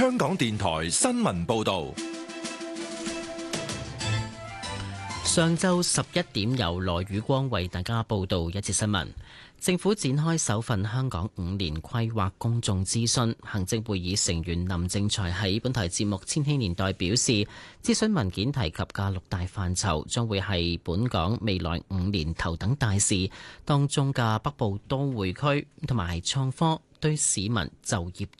香港電台新聞報道。 上晝11點，由羅宇光為大家報道一節新聞。政府展開首份香港5年規劃公眾諮詢，行政會議成員林正財喺本台節目《千禧年代》表示，諮詢文件提及嘅6大範疇將會係本港未來5年頭等大事，當中嘅北部都會區同埋創科對市民就業